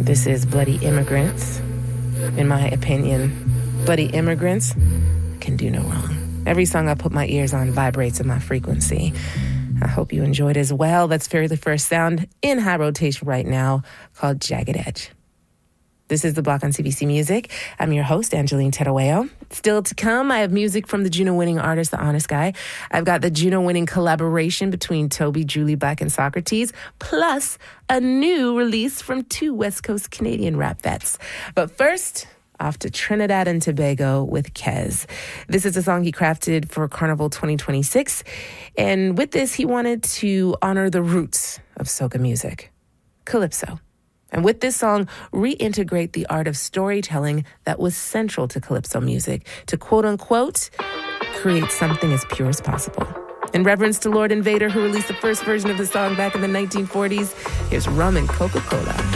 This is Bloody Immigrants. In my opinion, Bloody Immigrants can do no wrong. Every song I put my ears on vibrates in my frequency. I hope you enjoyed as well. That's Very First Sound in high rotation right now called Jagged Edge. This is The Block on CBC Music. I'm your host, Angeline Terueo. Still to come, I have music from the Juno-winning artist, The Honest Guy. I've got the Juno-winning collaboration between Toby, Julie Black, and Socrates, plus a new release from two West Coast Canadian rap vets. But first, off to Trinidad and Tobago with Kez. This is a song he crafted for Carnival 2026. And with this, he wanted to honor the roots of soca music, calypso. And with this song, reintegrate the art of storytelling that was central to calypso music to, quote unquote, create something as pure as possible. In reverence to Lord Invader, who released the first version of the song back in the 1940s, here's Rum and Coca-Cola.